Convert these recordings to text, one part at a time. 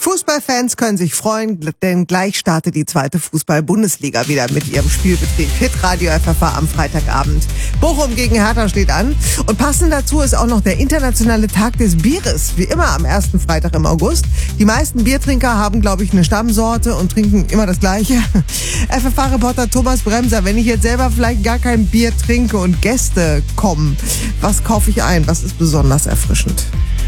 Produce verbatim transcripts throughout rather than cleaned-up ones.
Fußballfans können sich freuen, denn gleich startet die zweite Fußball-Bundesliga wieder mit ihrem Spielbetrieb. Hitradio F F H am Freitagabend. Bochum gegen Hertha steht an. Und passend dazu ist auch noch der internationale Tag des Bieres, wie immer am ersten Freitag im August. Die meisten Biertrinker haben, glaube ich, eine Stammsorte und trinken immer das Gleiche. F F H-Reporter Thomas Bremser, wenn ich jetzt selber vielleicht gar kein Bier trinke und Gäste kommen, was kaufe ich ein? Was ist besonders erfrischend?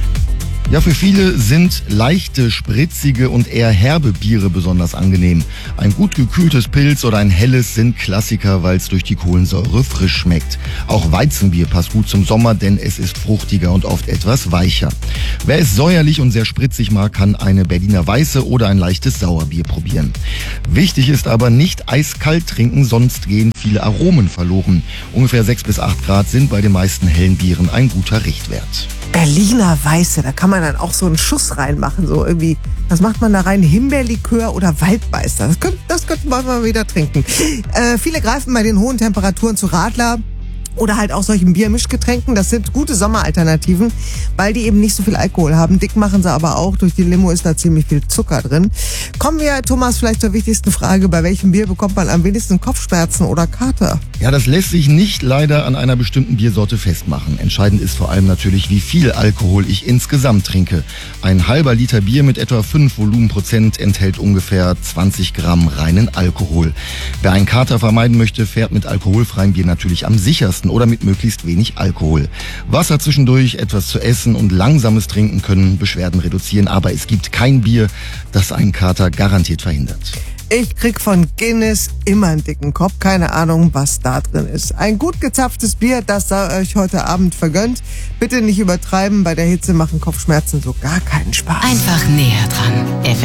Ja, für viele sind leichte, spritzige und eher herbe Biere besonders angenehm. Ein gut gekühltes Pilz oder ein helles sind Klassiker, weil es durch die Kohlensäure frisch schmeckt. Auch Weizenbier passt gut zum Sommer, denn es ist fruchtiger und oft etwas weicher. Wer es säuerlich und sehr spritzig mag, kann eine Berliner Weiße oder ein leichtes Sauerbier probieren. Wichtig ist aber nicht eiskalt trinken, sonst gehen viele Aromen verloren. Ungefähr sechs bis acht Grad sind bei den meisten hellen Bieren ein guter Richtwert. Berliner Weiße, da kann man dann auch so einen Schuss reinmachen, so irgendwie. Was macht man da rein? Himbeerlikör oder Waldmeister? Das könnte, das könnten wir mal wieder trinken. Äh, viele greifen bei den hohen Temperaturen zu Radler oder halt auch solchen Biermischgetränken. Das sind gute Sommeralternativen, weil die eben nicht so viel Alkohol haben. Dick machen sie aber auch. Durch die Limo ist da ziemlich viel Zucker drin. Kommen wir, Thomas, vielleicht zur wichtigsten Frage. Bei welchem Bier bekommt man am wenigsten Kopfschmerzen oder Kater? Ja, das lässt sich nicht leider an einer bestimmten Biersorte festmachen. Entscheidend ist vor allem natürlich, wie viel Alkohol ich insgesamt trinke. Ein halber Liter Bier mit etwa fünf Volumenprozent enthält ungefähr zwanzig Gramm reinen Alkohol. Wer einen Kater vermeiden möchte, fährt mit alkoholfreiem Bier natürlich am sichersten oder mit möglichst wenig Alkohol. Wasser zwischendurch, etwas zu essen und langsames Trinken können Beschwerden reduzieren, aber es gibt kein Bier, das einen Kater garantiert verhindert. Ich krieg von Guinness immer einen dicken Kopf. Keine Ahnung, was da drin ist. Ein gut gezapftes Bier, das sei euch heute Abend vergönnt. Bitte nicht übertreiben. Bei der Hitze machen Kopfschmerzen so gar keinen Spaß. Einfach näher dran.